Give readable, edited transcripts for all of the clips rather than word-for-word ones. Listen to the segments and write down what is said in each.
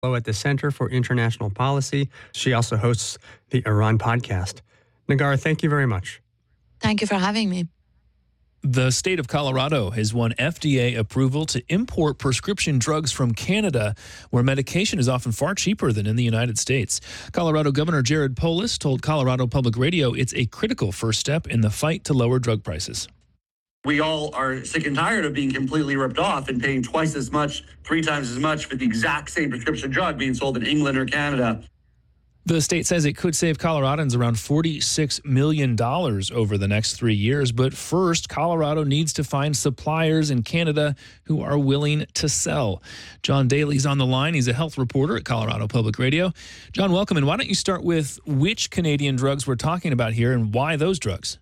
at the Center for International Policy. She also hosts the Iran podcast. Nagara, thank you very much. Thank you for having me. The state of Colorado has won FDA approval to import prescription drugs from Canada, where medication is often far cheaper than in the United States. Colorado Governor Jared Polis told Colorado Public Radio it's a critical first step in the fight to lower drug prices. We all are sick and tired of being completely ripped off and paying twice as much, 3 times as much for the exact same prescription drug being sold in England or Canada. The state says it could save Coloradans around $46 million over the next 3 years. But first, Colorado needs to find suppliers in Canada who are willing to sell. John Daly's on the line. He's a health reporter at Colorado Public Radio. John, welcome. And why don't you start with which Canadian drugs we're talking about here and why those drugs?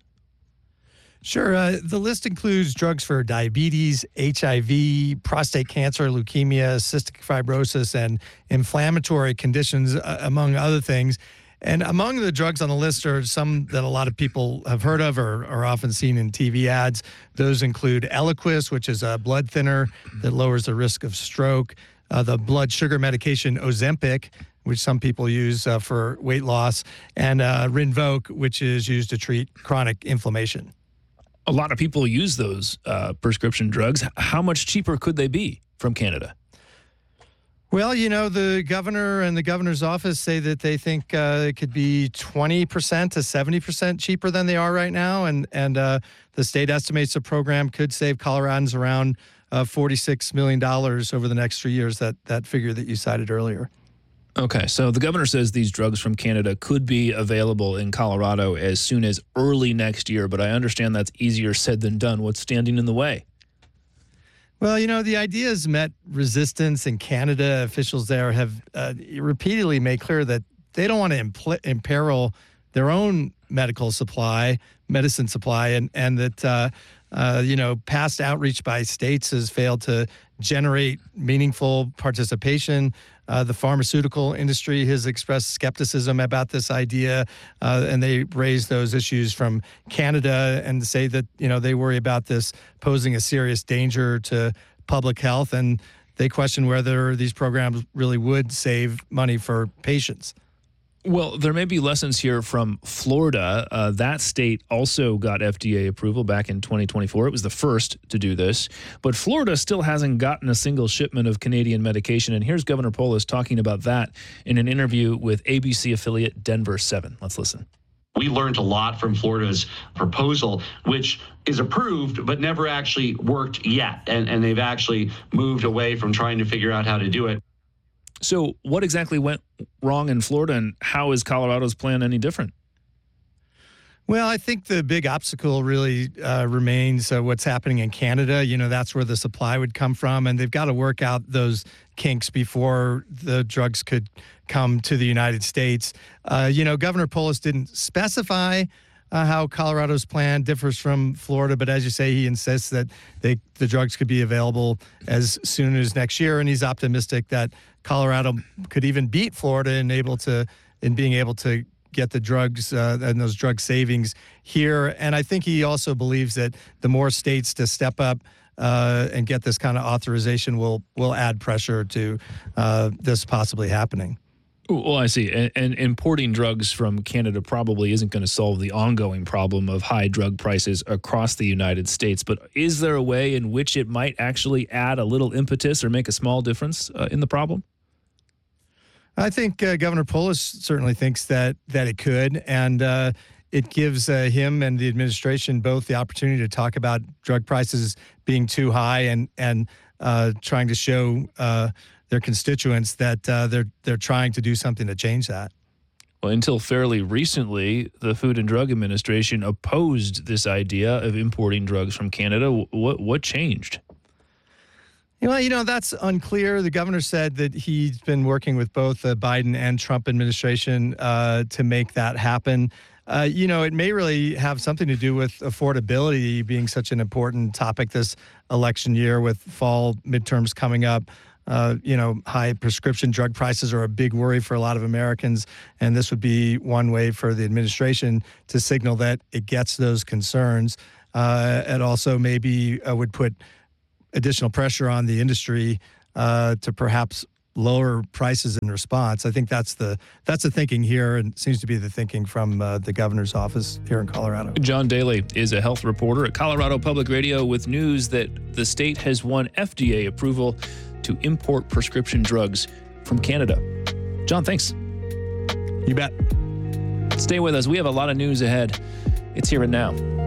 Sure. The list includes drugs for diabetes, HIV, prostate cancer, leukemia, cystic fibrosis, and inflammatory conditions, among other things. And among the drugs on the list are some that a lot of people have heard of or are often seen in TV ads. Those include Eliquis, which is a blood thinner that lowers the risk of stroke, the blood sugar medication Ozempic, which some people use for weight loss, and Rinvoq, which is used to treat chronic inflammation. A lot of people use those prescription drugs. How much cheaper could they be from Canada? Well, the governor and the governor's office say that they think it could be 20% to 70% cheaper than they are right now. And the state estimates the program could save Coloradans around $46 million over the next 3 years, that figure that you cited earlier. Okay, so the governor says these drugs from Canada could be available in Colorado as soon as early next year, but I understand that's easier said than done. What's standing in the way? Well, the idea has met resistance in Canada. Officials there have repeatedly made clear that they don't want to imperil their own medicine supply, and that past outreach by states has failed to generate meaningful participation. The pharmaceutical industry has expressed skepticism about this idea, and they raise those issues from Canada and say that, they worry about this posing a serious danger to public health, and they question whether these programs really would save money for patients. Well, there may be lessons here from Florida. That state also got FDA approval back in 2024. It was the first to do this. But Florida still hasn't gotten a single shipment of Canadian medication. And here's Governor Polis talking about that in an interview with ABC affiliate Denver 7. Let's listen. We learned a lot from Florida's proposal, which is approved but never actually worked yet. And they've actually moved away from trying to figure out how to do it. So what exactly went wrong in Florida, and how is Colorado's plan any different? Well, I think the big obstacle really remains what's happening in Canada. That's where the supply would come from, and they've got to work out those kinks before the drugs could come to the United States. Governor Polis didn't specify how Colorado's plan differs from Florida, but as you say, he insists that the drugs could be available as soon as next year, and he's optimistic that Colorado could even beat Florida in being able to get the drugs and those drug savings here. And I think he also believes that the more states to step up and get this kind of authorization will add pressure to this possibly happening. Well, I see. And importing drugs from Canada probably isn't going to solve the ongoing problem of high drug prices across the United States. But is there a way in which it might actually add a little impetus or make a small difference in the problem? I think Governor Polis certainly thinks that it could. And it gives him and the administration both the opportunity to talk about drug prices being too high and trying to show their constituents that they're trying to do something to change that. Well, until fairly recently, the Food and Drug Administration opposed this idea of importing drugs from Canada. What changed? Well, that's unclear. The governor said that he's been working with both the Biden and Trump administration to make that happen. It may really have something to do with affordability being such an important topic this election year with fall midterms coming up. High prescription drug prices are a big worry for a lot of Americans, and this would be one way for the administration to signal that it gets those concerns. It also maybe would put additional pressure on the industry to perhaps lower prices in response. I think that's the thinking here, and seems to be the thinking from the governor's office here in Colorado. John Daly is a health reporter at Colorado Public Radio with news that the state has won FDA approval to import prescription drugs from Canada. John, thanks. You bet. Stay with us. We have a lot of news ahead. It's Here and Now.